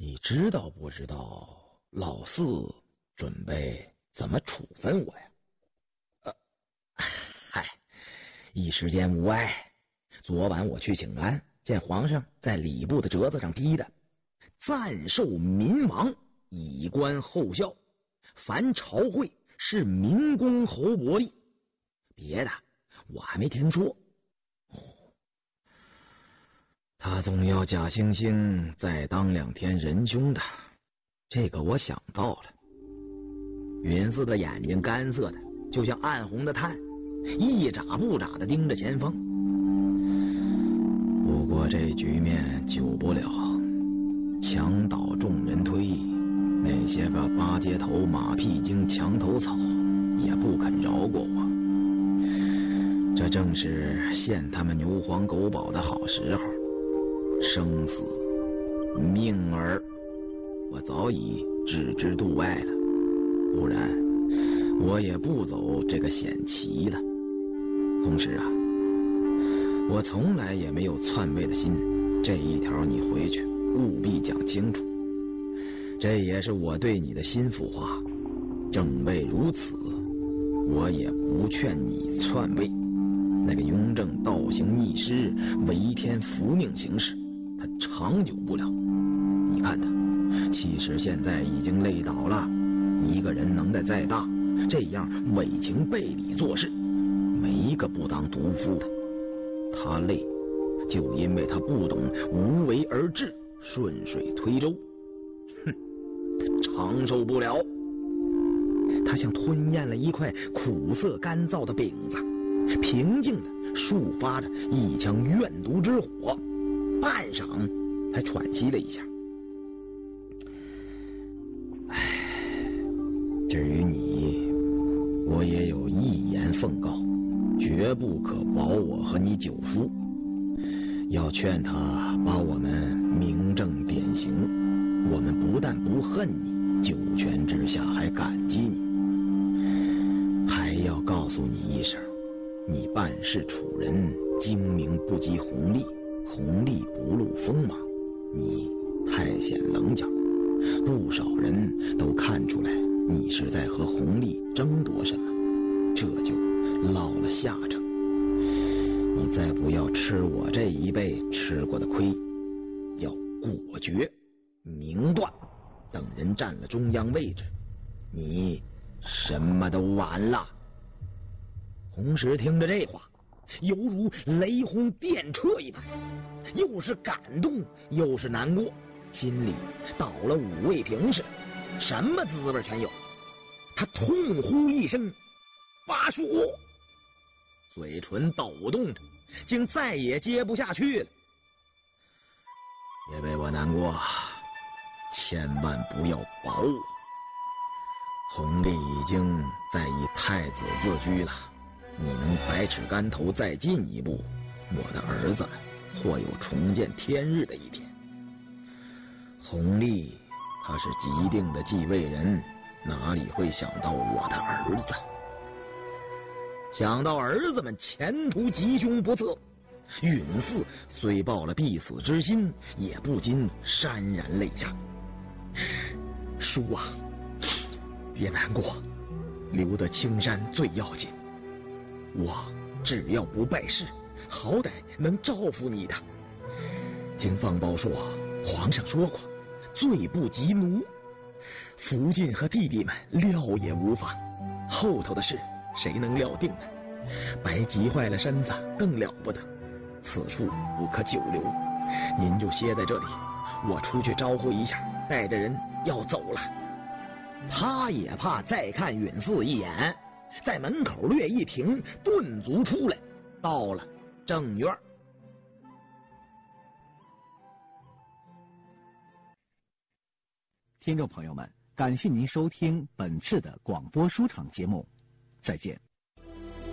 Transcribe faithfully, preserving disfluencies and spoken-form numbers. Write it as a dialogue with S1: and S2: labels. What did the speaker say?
S1: 你知道不知道老四准备怎么处分我呀？呃，嗨，一时间无碍。昨晚我去请安，见皇上在礼部的折子上批的暂受民王，以观后效，凡朝会是民公侯伯利，别的我还没听说。哦，他总要假惺惺再当两天仁兄的，这个我想到了。允嗣的眼睛干涩的就像暗红的炭，一眨不眨的盯着前方。不过这局面久不了，墙倒众人推，那些个八街头马屁精墙头草也不肯饶过我。这正是陷他们牛黄狗饱的好时候，生死命儿，我早已置之度外了，不然我也不走这个险棋了。同时啊，我从来也没有篡位的心，这一条你回去务必讲清楚，这也是我对你的心腹话。正为如此，我也不劝你篡位。那个雍正倒行逆施，违天服命行事，他长久不了。你看他其实现在已经累倒了，一个人能耐再大，这样伪情背理做事，没一个不当毒夫的。他累，就因为他不懂无为而治，顺水推舟。哼，他长受不了。他像吞咽了一块苦涩干燥的饼子，平静的抒发着一腔怨毒之火，半晌才喘息了一下。唉，至于你，我也有一言奉告，绝不可保我和你久夫，要劝他把我们明正典刑。我们不但不恨你，九泉之下还感激你，还要告诉你一声，你办事处人精明不及弘历，弘历不露锋芒，你太显棱角，不少人都看出来你是在和弘历争夺什么，这就落了下乘。你再不要吃我这一辈吃过的亏，要果决明断，等人占了中央位置，你什么都完了。洪石听着这话，犹如雷轰电掣一般，又是感动又是难过，心里倒了五味瓶似的，什么滋味全有。他痛呼一声发说，嘴唇抖动着，竟再也接不下去了。别为我难过，千万不要保我。弘历已经在以太子自居了，你能百尺竿头再进一步，我的儿子或有重见天日的一天。弘历他是既定的继位人，哪里会想到我的儿子？想到儿子们前途吉凶不测，允嗣虽抱了必死之心，也不禁潸然泪下。叔啊，别难过，留得青山最要紧。我只要不败事，好歹能照拂你的。经放报说，皇上说过，罪不及奴。福晋和弟弟们料也无妨，后头的事谁能料定呢？白急坏了身子更了不得，此处不可久留，您就歇在这里，我出去招呼一下，带着人要走了。他也怕再看允嗣一眼，在门口略一停，顿足出来，到了正院。
S2: 听众朋友们，感谢您收听本次的广播书场节目，再见。